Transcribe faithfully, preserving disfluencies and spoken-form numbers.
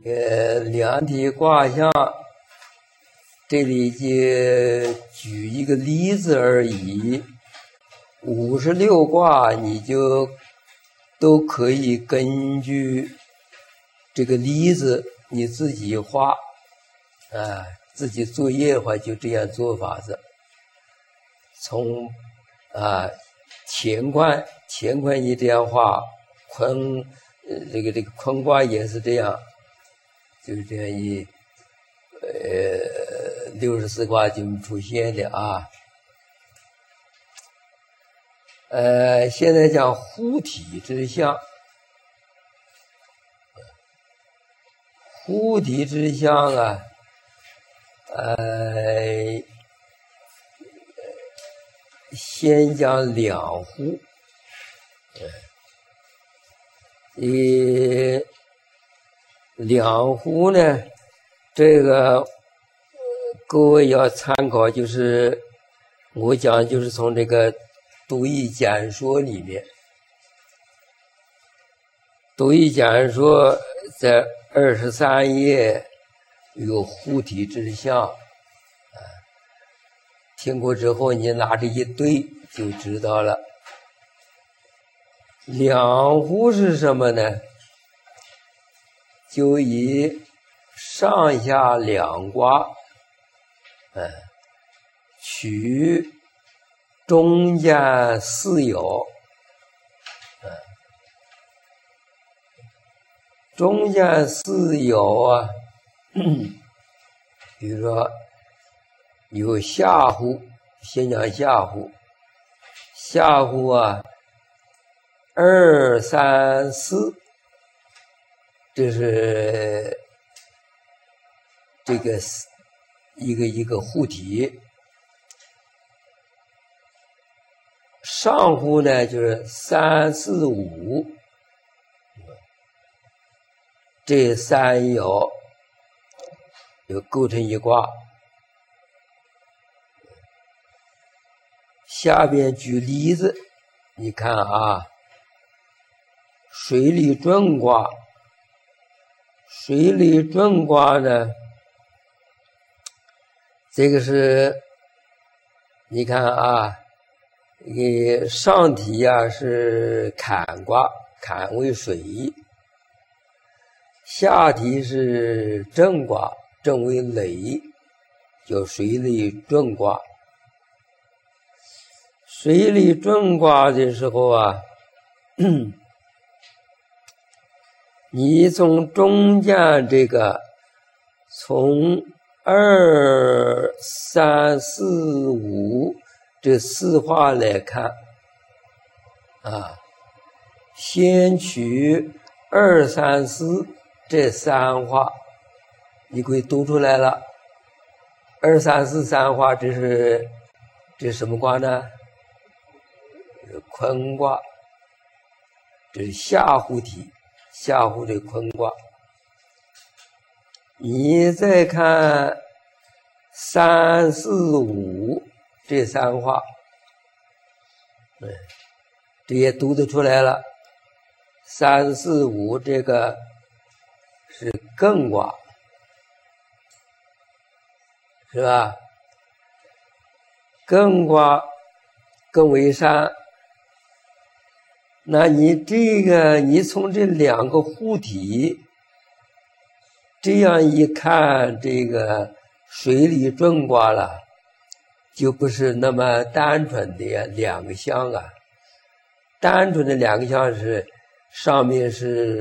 呃，量体卦象，这里就举一个例子而已。五十六卦你就都可以根据这个例子你自己画，啊，自己作业的话就这样做法子。从啊乾坤乾坤你这样画，坤呃这个这个坤卦也是这样，就是这样一呃六十四卦就出现的啊。呃，现在讲护体之象，护体之象啊，呃，先讲两护，呃，两护呢，这个各位要参考，就是我讲就是从这个读易简说里面，读易简说在二十三页有护体之象，啊，听过之后你拿着一对就知道了。两护是什么呢？就以上下两卦，嗯，取中间四爻，嗯，中间四爻啊，比如说有下户，先讲下户，下户啊，二三四，这是这个一个一个户体。上户呢就是三四五，这三爻就构成一卦。下边举例子，你看啊，水里遁卦，水里遁卦呢，这个是你看啊，呃，上体啊是坎卦，坎为水；下体是震卦，震为雷，叫水里遁卦。水里遁卦的时候啊，你从中间这个从二三四五这四画来看啊，先取二三四这三画，你可以读出来了。二三四三画，这是这是什么卦呢？坤卦，这是下户体，下户的坤卦。你再看三四五这三画，对，这也读得出来了。三四五这个是艮卦，是吧？艮卦，艮为山。那你这个，你从这两个户体这样一看，这个水里遁卦了，就不是那么单纯的两个象啊。单纯的两个象是上面是